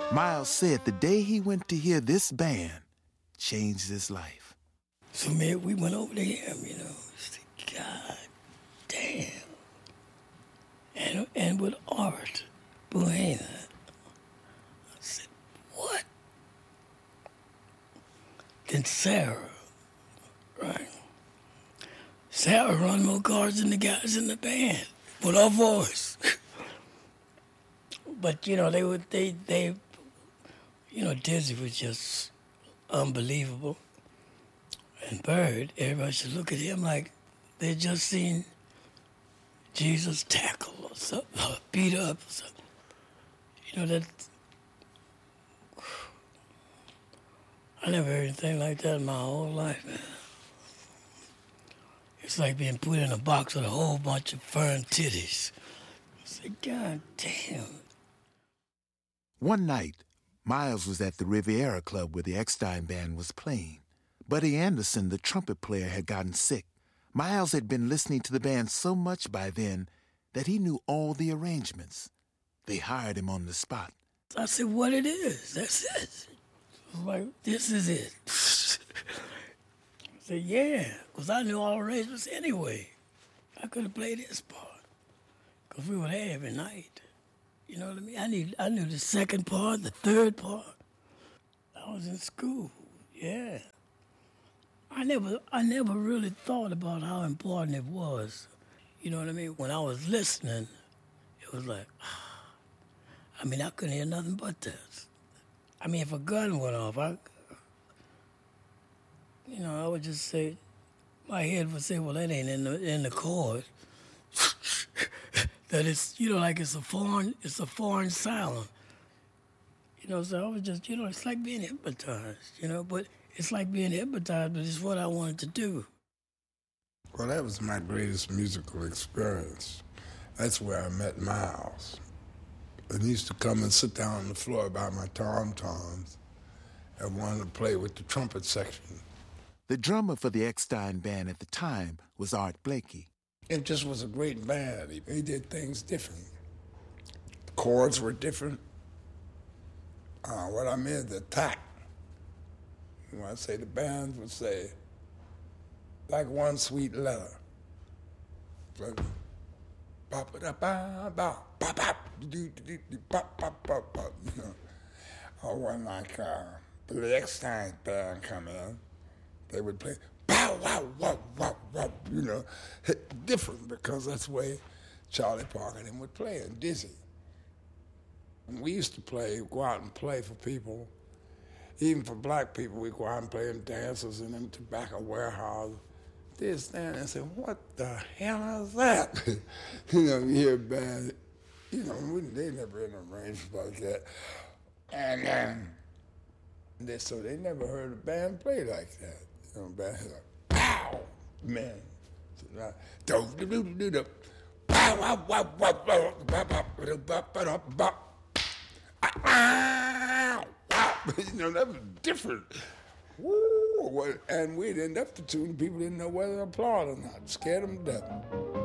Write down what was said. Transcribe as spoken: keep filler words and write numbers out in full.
Miles said the day he went to hear this band changed his life. So, man, we went over to him, you know. Said, God damn. And, and with Art Buena. I said, what? Then Sarah, right? Sarah run more cards than the guys in the band with her voice. But, you know, they would, they, they, you know, Dizzy was just unbelievable. And Bird, everybody should look at him like they just seen Jesus tackle or something, or beat up or something. You know, that, I never heard anything like that in my whole life, man. It's like being put in a box with a whole bunch of fern titties. I said, God damn. One night, Miles was at the Riviera Club where the Eckstein Band was playing. Buddy Anderson, the trumpet player, had gotten sick. Miles had been listening to the band so much by then that he knew all the arrangements. They hired him on the spot. I said, what it is, that's it. I was like, this is it. I said, yeah, because I knew all the arrangements anyway. I could have played this part because we were there every night. You know what I mean? I knew, I knew the second part, the third part. I was in school, yeah. I never, I never really thought about how important it was. You know what I mean? When I was listening, it was like, I mean, I couldn't hear nothing but that. I mean, if a gun went off, I, you know, I would just say, my head would say, well, that ain't in the in the chord. That it's, you know, like it's a foreign, it's a foreign sound. You know, so I was just, you know, it's like being hypnotized, you know, but it's like being hypnotized, but it's what I wanted to do. Well, that was my greatest musical experience. That's where I met Miles. And he used to come and sit down on the floor by my tom-toms and wanted to play with the trumpet section. The drummer for the Eckstein Band at the time was Art Blakey. It just was a great band. He, he did things different. The chords were different. Uh, what I mean, the attack. When I say the band would say, like one sweet letter. Like, ba-ba-da-ba-ba, ba-ba, ba-ba-ba-ba, you know. Or when like uh, the Eckstein Band come in, they would play bow wow wow wow wow, you know, different because that's the way Charlie Parker and him would play, and Dizzy. And we used to play, go out and play for people. Even for black people, we go out and play in dances in them tobacco warehouses. They'd stand and say, what the hell is that? You know, you hear a band, you know, we, they never in arranged like that. And um, they, so they never heard a band play like that. You know, a band like, pow, man. So now, do-do-do-do-do, pow, wow, wow, wow, wow, wow, wow, wow. You know, that was different. Woo! And we'd end up to tune, people didn't know whether to applaud or not, scared them to death.